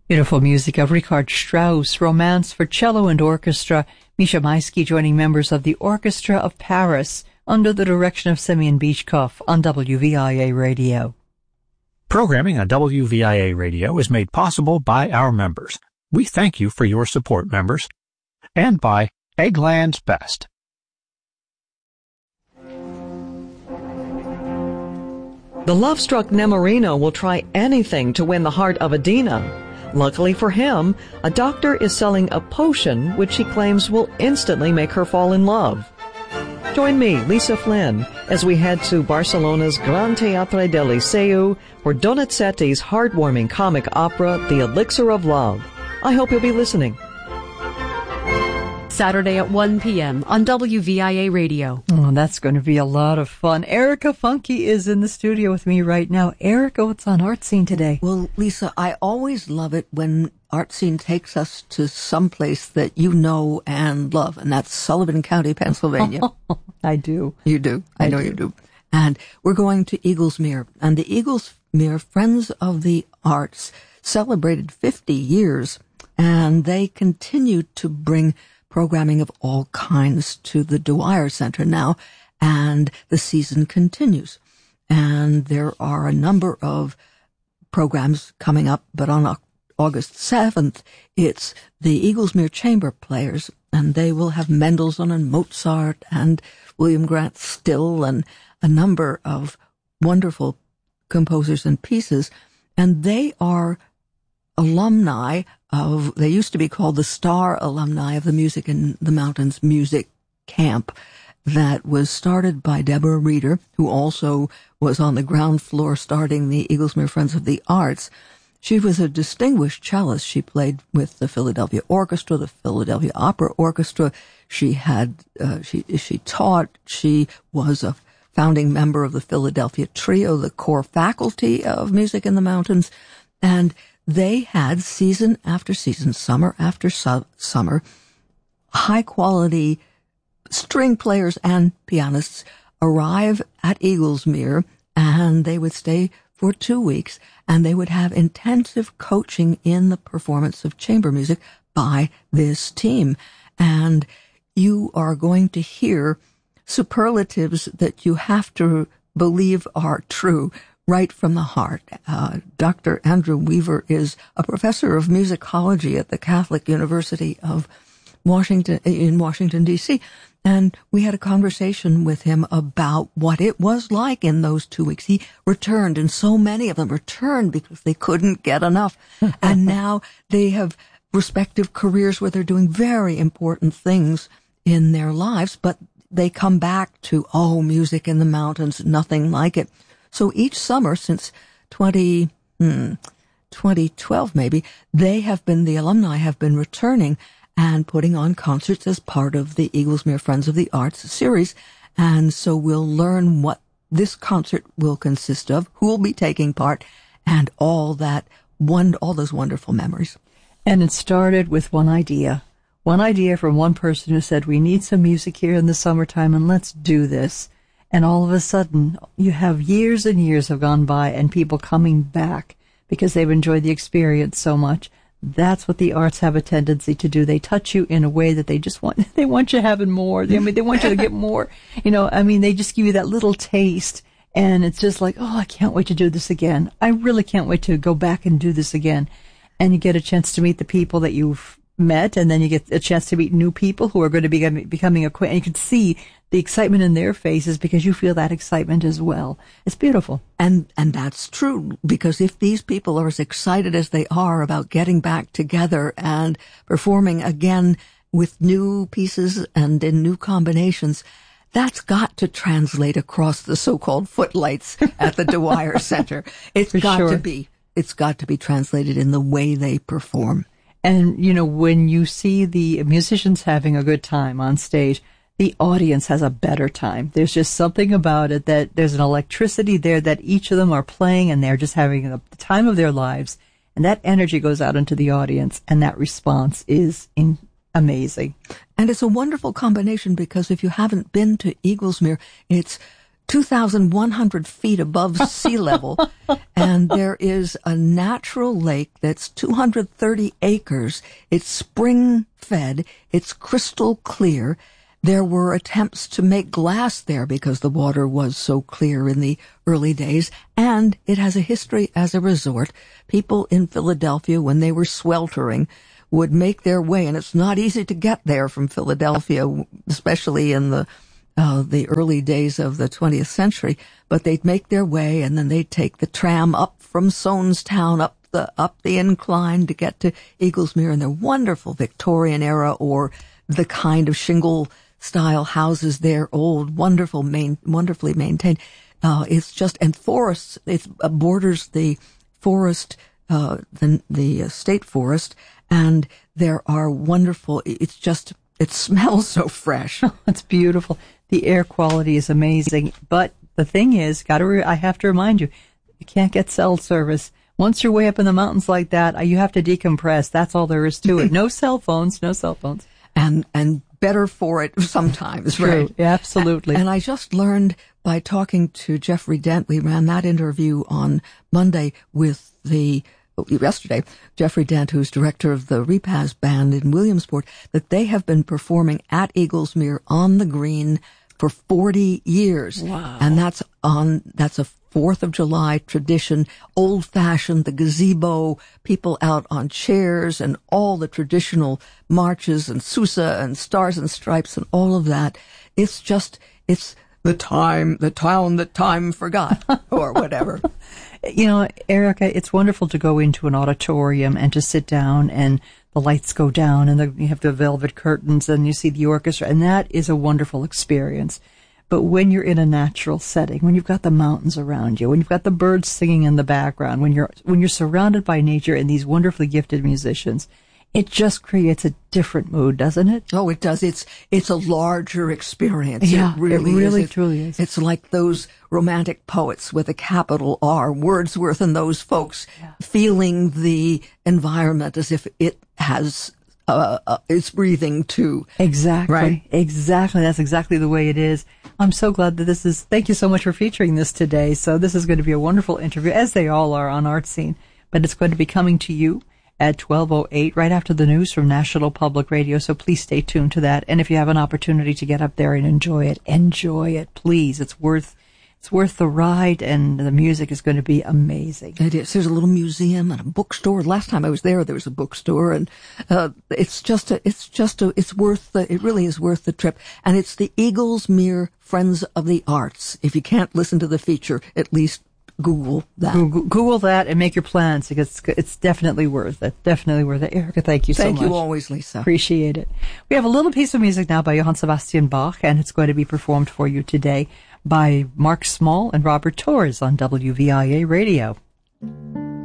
Beautiful music of Richard Strauss, Romance for Cello and Orchestra. Misha Maisky joining members of the Orchestra of Paris under the direction of Semyon Bychkov on WVIA Radio. Programming on WVIA Radio is made possible by our members. We thank you for your support, members. And by Eggland's Best. The love-struck Nemorino will try anything to win the heart of Adina. Luckily for him, a doctor is selling a potion which he claims will instantly make her fall in love. Join me, Lisa Flynn, as we head to Barcelona's Gran Teatre del Liceu for Donizetti's heartwarming comic opera, The Elixir of Love. I hope you'll be listening. Saturday at 1 p.m. on WVIA Radio. Oh, that's going to be a lot of fun. Erica Funke is in the studio with me right now. Erica, what's on Art Scene today? Well, Lisa, I always love it when Art Scene takes us to someplace that you know and love, and that's Sullivan County, Pennsylvania. I do. You do. I know you do. And we're going to Eaglesmere. And the Eaglesmere Friends of the Arts celebrated 50 years, and they continue to bring programming of all kinds to the Dwyer Center now, and the season continues. And there are a number of programs coming up, but on August 7th, it's the Eaglesmere Chamber Players, and they will have Mendelssohn and Mozart and William Grant Still and a number of wonderful composers and pieces, and they are alumni of, they used to be called the Star Alumni of the Music in the Mountains Music Camp that was started by Deborah Reeder, who also was on the ground floor starting the Eaglesmere Friends of the Arts. She was a distinguished cellist. She played with the Philadelphia Orchestra, the Philadelphia Opera Orchestra. She had, she taught. She was a founding member of the Philadelphia Trio, the core faculty of Music in the Mountains, and they had season after season, summer after summer, high-quality string players and pianists arrive at Eaglesmere, and they would stay for 2 weeks, and they would have intensive coaching in the performance of chamber music by this team. And you are going to hear superlatives that you have to believe are true right from the heart. Dr. Andrew Weaver is a professor of musicology at the Catholic University of Washington, in Washington, D.C., and we had a conversation with him about what it was like in those 2 weeks. He returned, and so many of them returned because they couldn't get enough. And now they have respective careers where they're doing very important things in their lives, but they come back to, Music in the Mountains, nothing like it. So each summer since 2012 maybe, the alumni have been returning and putting on concerts as part of the Eaglesmere Friends of the Arts series. And so we'll learn what this concert will consist of, who will be taking part, and all those wonderful memories. And it started with one idea from one person who said, we need some music here in the summertime and let's do this. And all of a sudden, you have years and years have gone by and people coming back because they've enjoyed the experience so much. That's what the arts have a tendency to do. They touch you in a way that they want you having more. They want you to get more. They just give you that little taste. And it's just like, I can't wait to do this again. I really can't wait to go back and do this again. And you get a chance to meet the people that you've met, and then you get a chance to meet new people who are going to be becoming acquainted. And you can see the excitement in their faces because you feel that excitement as well. It's beautiful. And that's true, because if these people are as excited as they are about getting back together and performing again with new pieces and in new combinations, that's got to translate across the so-called footlights at the Dwyer Center. It's got to be translated in the way they perform. And, when you see the musicians having a good time on stage, the audience has a better time. There's just something about it that there's an electricity there that each of them are playing, and they're just having the time of their lives. And that energy goes out into the audience, and that response is amazing. And it's a wonderful combination because if you haven't been to Eaglesmere, it's 2,100 feet above sea level, and there is a natural lake that's 230 acres. It's spring-fed. It's crystal clear. There were attempts to make glass there because the water was so clear in the early days, and it has a history as a resort. People in Philadelphia, when they were sweltering, would make their way, and it's not easy to get there from Philadelphia, especially in the early days of the 20th century, but they'd make their way, and then they'd take the tram up from Soanestown, up the incline to get to Eaglesmere, and they're wonderful Victorian era or the kind of shingle-style houses there, old, wonderfully maintained. It's just, and forests, it borders the forest, the state forest, and there are wonderful, it smells so fresh. It's beautiful. The air quality is amazing. But the thing is, I have to remind you, you can't get cell service. Once you're way up in the mountains like that, you have to decompress. That's all there is to it. No cell phones. And better for it sometimes, True. right? Yeah, absolutely. And I just learned by talking to Jeffrey Dent, we ran that interview on Monday yesterday, Jeffrey Dent, who's director of the Repaz Band in Williamsport, that they have been performing at Eaglesmere on the green for 40 years. Wow. And that's a 4th of July tradition, old-fashioned, the gazebo, people out on chairs, and all the traditional marches, and Sousa, and Stars and Stripes, and all of that. It's the town that time forgot, or whatever. You know, Erica, it's wonderful to go into an auditorium and to sit down and the lights go down and you have the velvet curtains and you see the orchestra, and that is a wonderful experience. But when you're in a natural setting, when you've got the mountains around you, when you've got the birds singing in the background, when you're surrounded by nature and these wonderfully gifted musicians, it just creates a different mood, doesn't it? Oh, it does. It's a larger experience. Yeah, it really truly is. It's like those romantic poets with a capital R, Wordsworth and those folks, feeling the environment as if it has it's breathing too. Exactly. Right? Exactly. That's exactly the way it is. I'm so glad that thank you so much for featuring this today. So this is going to be a wonderful interview, as they all are on Art Scene, but it's going to be coming to you at 12:08, right after the news from National Public Radio, so please stay tuned to that. And if you have an opportunity to get up there and enjoy it, please. It's worth the ride, and the music is going to be amazing. It is. There's a little museum and a bookstore. Last time I was there was a bookstore, and it really is worth the trip. And it's the Eaglesmere Friends of the Arts. If you can't listen to the feature, at least Google that. Google that and make your plans, because it's definitely worth it. Definitely worth it. Erica, thank you so much. Thank you always, Lisa. Appreciate it. We have a little piece of music now by Johann Sebastian Bach, and it's going to be performed for you today by Mark Small and Robert Torres on WVIA Radio.